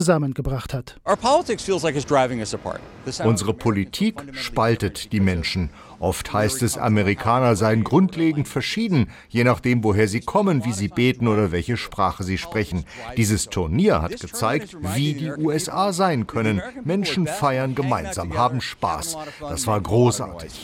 zusammengebracht hat. Unsere Politik spaltet die Menschen. Oft heißt es, Amerikaner seien grundlegend verschieden, je nachdem, woher sie kommen, wie sie beten oder welche Sprache sie sprechen. Dieses Turnier hat gezeigt, wie die USA sein können. Menschen feiern gemeinsam, haben Spaß. Das war großartig.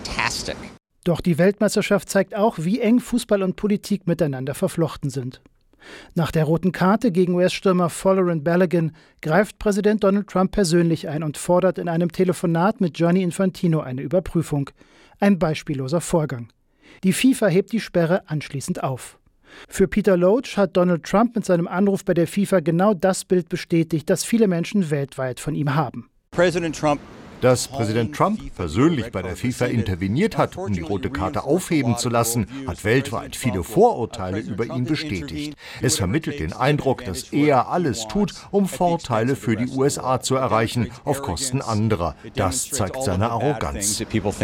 Doch die Weltmeisterschaft zeigt auch, wie eng Fußball und Politik miteinander verflochten sind. Nach der roten Karte gegen US-Stürmer Folarin Balogun greift Präsident Donald Trump persönlich ein und fordert in einem Telefonat mit Gianni Infantino eine Überprüfung. Ein beispielloser Vorgang. Die FIFA hebt die Sperre anschließend auf. Für Peter Loach hat Donald Trump mit seinem Anruf bei der FIFA genau das Bild bestätigt, das viele Menschen weltweit von ihm haben. Dass Präsident Trump persönlich bei der FIFA interveniert hat, um die rote Karte aufheben zu lassen, hat weltweit viele Vorurteile über ihn bestätigt. Es vermittelt den Eindruck, dass er alles tut, um Vorteile für die USA zu erreichen, auf Kosten anderer. Das zeigt seine Arroganz.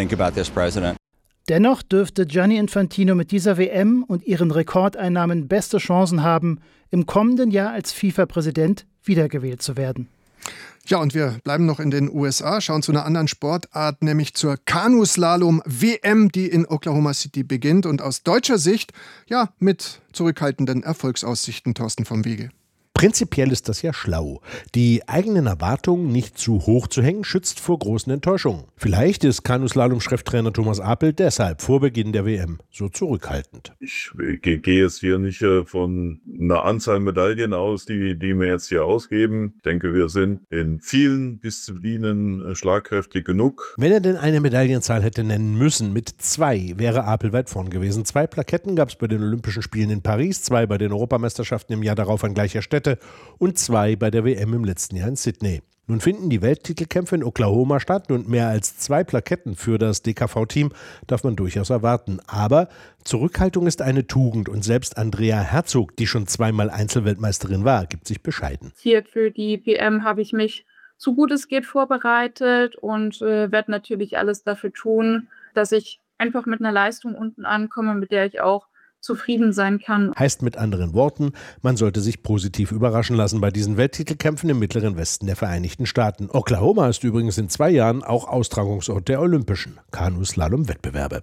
Dennoch dürfte Gianni Infantino mit dieser WM und ihren Rekordeinnahmen beste Chancen haben, im kommenden Jahr als FIFA-Präsident wiedergewählt zu werden. Ja, und wir bleiben noch in den USA, schauen zu einer anderen Sportart, nämlich zur Kanuslalom-WM, die in Oklahoma City beginnt und aus deutscher Sicht ja mit zurückhaltenden Erfolgsaussichten. Thorsten vom Wege. Prinzipiell ist das ja schlau. Die eigenen Erwartungen nicht zu hoch zu hängen, schützt vor großen Enttäuschungen. Vielleicht ist Kanuslalom-Cheftrainer Thomas Apel deshalb vor Beginn der WM so zurückhaltend. Ich gehe jetzt hier nicht von einer Anzahl Medaillen aus, die wir jetzt hier ausgeben. Ich denke, wir sind in vielen Disziplinen schlagkräftig genug. Wenn er denn eine Medaillenzahl hätte nennen müssen, mit 2 wäre Apel weit vorn gewesen. 2 Plaketten gab es bei den Olympischen Spielen in Paris, 2 bei den Europameisterschaften im Jahr darauf an gleicher Stätte und 2 bei der WM im letzten Jahr in Sydney. Nun finden die Welttitelkämpfe in Oklahoma statt und mehr als 2 Plaketten für das DKV-Team darf man durchaus erwarten. Aber Zurückhaltung ist eine Tugend und selbst Andrea Herzog, die schon 2-mal Einzelweltmeisterin war, gibt sich bescheiden. Hier für die WM habe ich mich so gut es geht vorbereitet und werde natürlich alles dafür tun, dass ich einfach mit einer Leistung unten ankomme, mit der ich auch zufrieden sein kann. Heißt mit anderen Worten, man sollte sich positiv überraschen lassen bei diesen Welttitelkämpfen im mittleren Westen der Vereinigten Staaten. Oklahoma ist übrigens in 2 Jahren auch Austragungsort der Olympischen Kanuslalom-Wettbewerbe.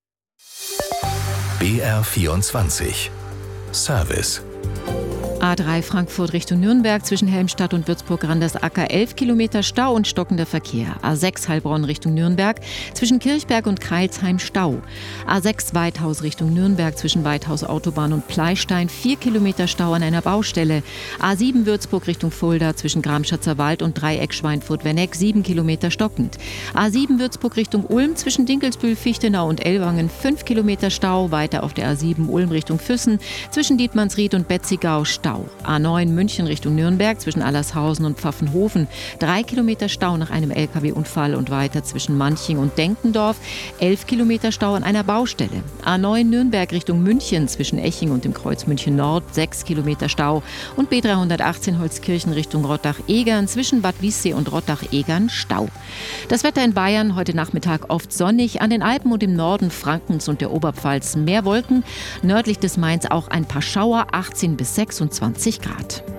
BR24 Service. A3 Frankfurt Richtung Nürnberg zwischen Helmstadt und Würzburg-Randersacker 11 Kilometer Stau und stockender Verkehr. A6 Heilbronn Richtung Nürnberg zwischen Kirchberg und Kreilsheim Stau. A6 Weithaus Richtung Nürnberg zwischen Weithaus Autobahn und Pleistein 4 Kilometer Stau an einer Baustelle. A7 Würzburg Richtung Fulda zwischen Gramschatzer Wald und Dreieck Schweinfurt-Werneck 7 Kilometer stockend. A7 Würzburg Richtung Ulm zwischen Dinkelsbühl, Fichtenau und Ellwangen 5 Kilometer Stau. Weiter auf der A7 Ulm Richtung Füssen zwischen Dietmannsried und Betzigau Stau. A9 München Richtung Nürnberg zwischen Allershausen und Pfaffenhofen 3 Kilometer Stau nach einem LKW-Unfall und weiter zwischen Manching und Denkendorf 11 Kilometer Stau an einer Baustelle. A9 Nürnberg Richtung München zwischen Eching und dem Kreuz München Nord 6 Kilometer Stau und B318 Holzkirchen Richtung Rottach-Egern zwischen Bad Wiessee und Rottach-Egern Stau. Das Wetter in Bayern heute Nachmittag oft sonnig, an den Alpen und im Norden Frankens und der Oberpfalz mehr Wolken, nördlich des Mains auch ein paar Schauer, 18 bis 26 Grad.